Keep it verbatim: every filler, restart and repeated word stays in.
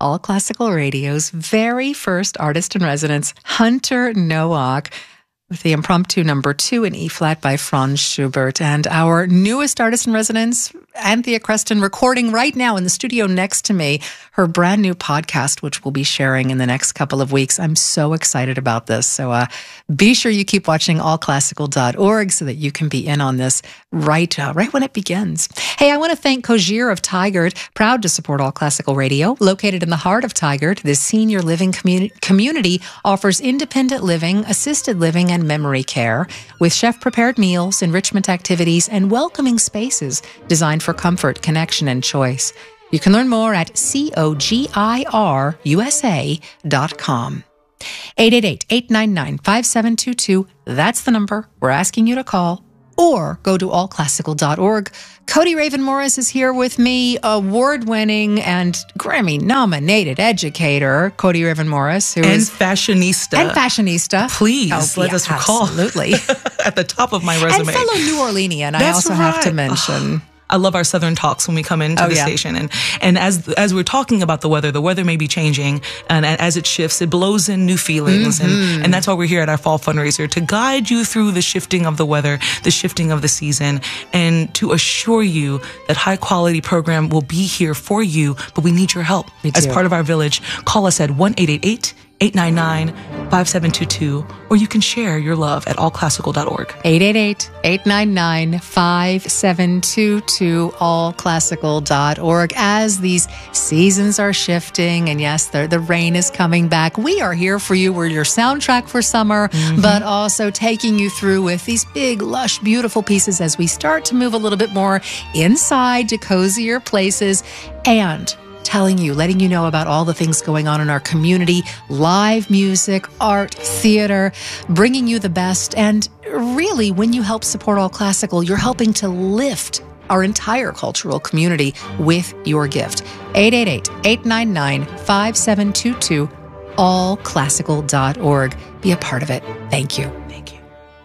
All Classical Radio's very first artist in residence, Hunter Nowak, with the impromptu number two in E-flat by Franz Schubert. And our newest artist in residence, Anthea Creston, recording right now in the studio next to me, her brand new podcast, which we'll be sharing in the next couple of weeks. I'm so excited about this. So uh, be sure you keep watching all classical dot org so that you can be in on this right, uh, right when it begins. Hey, I want to thank Kojir of Tigard, proud to support All Classical Radio. Located in the heart of Tigard, this senior living commu- community offers independent living, assisted living, and memory care with chef-prepared meals, enrichment activities, and welcoming spaces designed for comfort, connection, and choice. You can learn more at cogir u s a dot com. eight eight eight, eight nine nine, five seven two two. That's the number we're asking you to call. Or go to all classical dot org. Cody Raven Morris is here with me, award-winning and Grammy-nominated educator, Cody Raven Morris. Who and is, fashionista. And fashionista. Please, oh, let yeah, us recall. Absolutely. At the top of my resume. And fellow New Orleanian, I That's also right. have to mention. I love our Southern talks when we come into Oh, the yeah. station. And, and as as we're talking about the weather, the weather may be changing. And, and as it shifts, it blows in new feelings. Mm-hmm. And, and that's why we're here at our fall fundraiser, to guide you through the shifting of the weather, the shifting of the season, and to assure you that high quality program will be here for you. But we need your help as part of our village. Call us at one eight eight eight, eight nine nine, five seven two two, or you can share your love at all classical dot org. eight eight eight, eight nine nine, five seven two two, all classical dot org. As these seasons are shifting, and yes, the, the rain is coming back, we are here for you. We're your soundtrack for summer, mm-hmm. but also taking you through with these big, lush, beautiful pieces as we start to move a little bit more inside to cozier places, and telling you, letting you know about all the things going on in our community, live music, art, theater, bringing you the best. And really, when you help support All Classical, you're helping to lift our entire cultural community with your gift. eight eight eight, eight nine nine, five seven two two, all classical dot org. Be a part of it. Thank you.